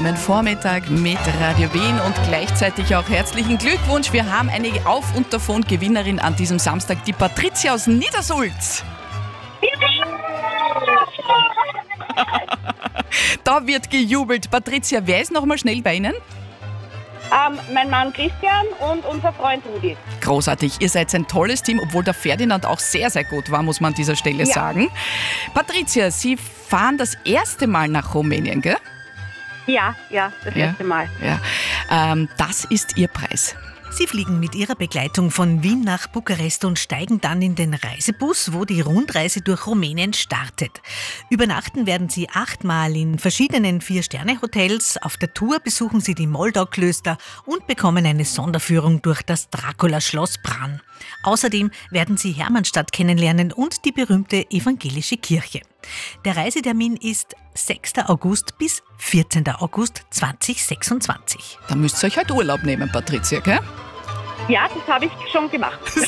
angenehmen Vormittag mit Radio Wien und gleichzeitig auch herzlichen Glückwunsch. Wir haben eine Auf- und Davon-Gewinnerin an diesem Samstag, die Patricia aus Niedersulz. Da wird gejubelt. Patricia, wer ist noch mal schnell bei Ihnen? Mein Mann Christian und unser Freund Rudi. Großartig, ihr seid ein tolles Team, obwohl der Ferdinand auch sehr, sehr gut war, muss man an dieser Stelle sagen. Patricia, Sie fahren das erste Mal nach Rumänien, gell? Ja, das erste Mal. Ja. Das ist Ihr Preis. Sie fliegen mit ihrer Begleitung von Wien nach Bukarest und steigen dann in den Reisebus, wo die Rundreise durch Rumänien startet. Übernachten werden Sie 8-mal in verschiedenen 4-Sterne-Hotels. Auf der Tour besuchen Sie die Moldau-Klöster und bekommen eine Sonderführung durch das Dracula-Schloss Bran. Außerdem werden Sie Hermannstadt kennenlernen und die berühmte evangelische Kirche. Der Reisetermin ist 6. August bis 14. August 2026. Da müsst ihr euch halt Urlaub nehmen, Patricia, gell? Ja, das habe ich schon gemacht.